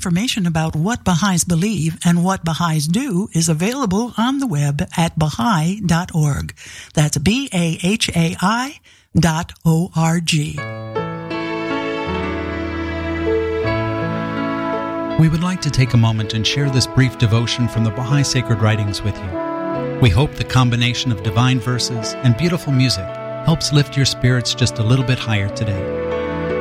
information about what Baha'is believe and what Baha'is do is available on the web at Baha'i.org. That's BAHAI.org. We would like to take a moment and share this brief devotion from the Baha'i Sacred Writings with you. We hope the combination of divine verses and beautiful music helps lift your spirits just a little bit higher today.